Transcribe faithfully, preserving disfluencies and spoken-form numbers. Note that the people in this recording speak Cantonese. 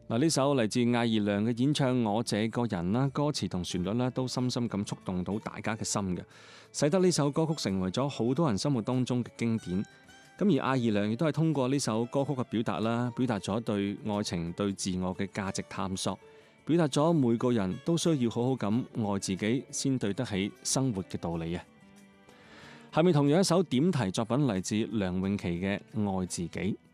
嗱，呢首嚟自艾怡良嘅演唱《我這個人》啦，歌詞同旋律咧都深深咁觸動到大家嘅心嘅，使得呢首歌曲成為咗好多人心目當中嘅經典。咁而艾怡良亦都係通過呢首歌曲嘅表達啦，表達咗對愛情、對自我嘅價值探索，表達咗每個人都需要好好咁愛自己，先對得起生活嘅道理啊！下面同樣一首點題作品嚟自梁詠琪嘅《愛自己》。